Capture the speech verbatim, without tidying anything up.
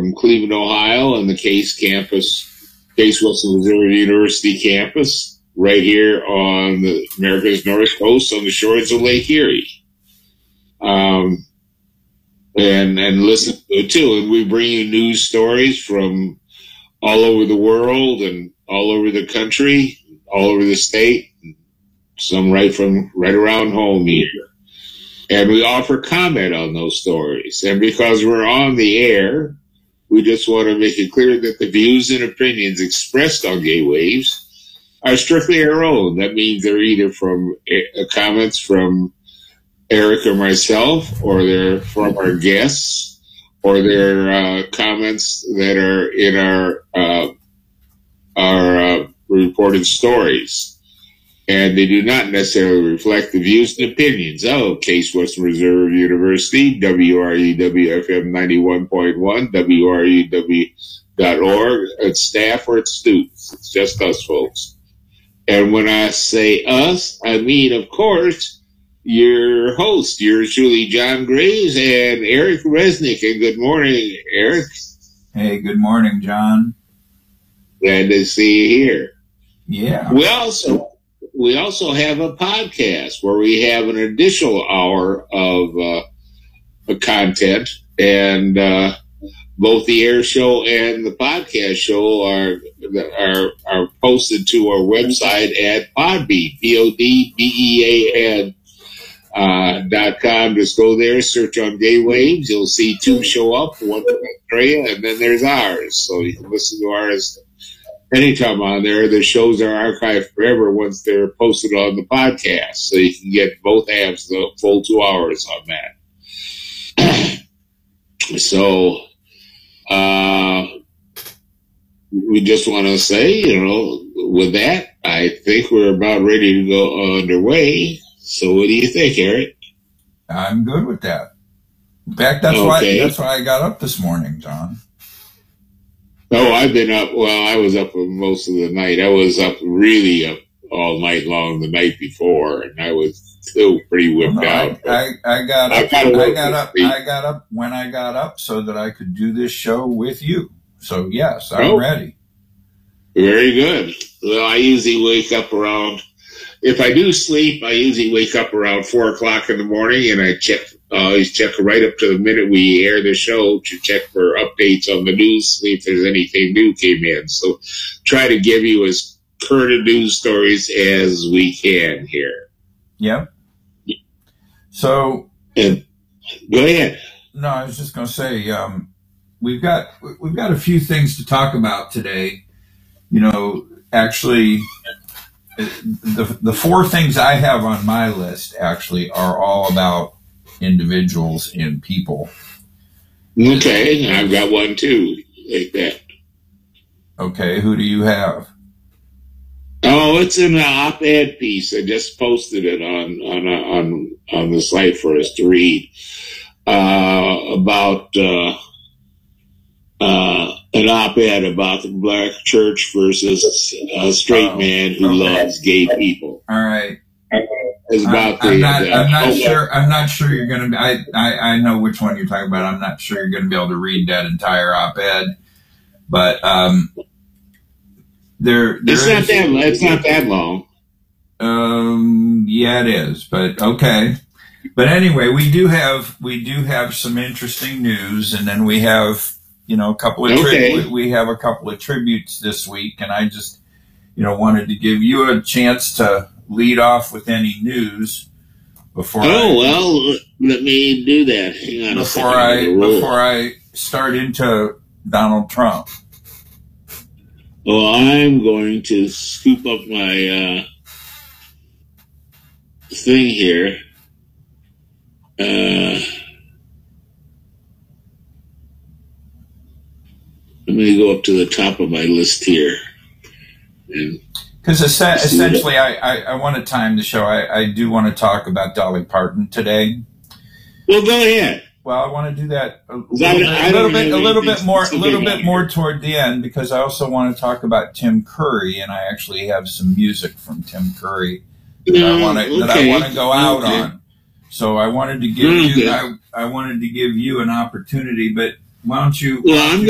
from Cleveland, Ohio, and the Case campus, Case Western Reserve University campus, right here on the America's North Coast on the shores of Lake Erie. Um, and, and listen to it too. And we bring you news stories from all over the world and all over the country, all over the state, some right from right around home here. And we offer comment on those stories. And because we're on the air, we just want to make it clear that the views and opinions expressed on Gay Waves are strictly our own. That means they're either from uh, comments from Eric or myself, or they're from our guests, or they're uh, comments that are in our uh, our uh, reported stories. And they do not necessarily reflect the views and opinions of Case Western Reserve University, W R U W F M ninety-one point one, W R U W dot org, its staff or its students. It's just us folks. And when I say us, I mean, of course, your host, yours truly, John Graves, and Eric Resnick. And good morning, Eric. Hey, good morning, John. Glad to see you here. Yeah. We also... We also have a podcast where we have an additional hour of uh, content, and uh, both the air show and the podcast show are are are posted to our website at Podbean, P O D B E A N uh, dot com. Just go there, search on Gay Waves. You'll see two show up, one from Australia, and then there's ours. So you can listen to ours anytime on there. The shows are archived forever once they're posted on the podcast. So you can get both halves, the full two hours on that. So uh, we just want to say, you know, with that, I think we're about ready to go underway. So what do you think, Eric? I'm good with that. In fact, that's, okay. why, that's why I got up this morning, John. Oh, I've been up. Well, I was up most of the night. I was up really up all night long the night before, and I was still pretty whipped well, no, out. I, I, I got up. I, I got up. Sleep. I got up when I got up so that I could do this show with you. So yes, I'm oh, ready. Very good. Well, I usually wake up around. If I do sleep, I usually wake up around four o'clock in the morning, and I check. I always check right up to the minute we air the show to check for updates on the news, see if there's anything new came in. So try to give you as current news stories as we can here. Yep. So and, go ahead. No, I was just going to say um, we've got we've got a few things to talk about today. You know, actually, the the four things I have on my list actually are all about individuals and people. Okay, I've got one too, like that. Okay, who do you have? Oh, it's an op-ed piece. I just posted it on on on on the site for us to read uh, about uh, uh, an op-ed about the black church versus a straight oh, man who okay. loves gay people. All right. Is about I'm, the, I'm not, the, I'm not oh, sure. I'm not sure you're going to be. I, I I know which one you're talking about. I'm not sure you're going to be able to read that entire op-ed, but um, there. there it's is, not that. It's not that long. Um. Yeah, it is. But okay. But anyway, we do have we do have some interesting news, and then we have you know a couple of okay. tri- we have a couple of tributes this week, and I just you know wanted to give you a chance to lead off with any news before. Oh I, well, let me do that. Hang on before a second. I before I start into Donald Trump. Well, I'm going to scoop up my uh, thing here. Uh, let me go up to the top of my list here. Because essentially, I, I, I want to time the show. I, I do want to talk about Dolly Parton today. Well, go ahead. Well, I want to do that a little bit, a little bit, a little bit more, a little bit more toward the end, because I also want to talk about Tim Curry, and I actually have some music from Tim Curry that I want to that I want to go out on. So I wanted to give you I, I wanted to give you an opportunity, but why don't you? Well, I'm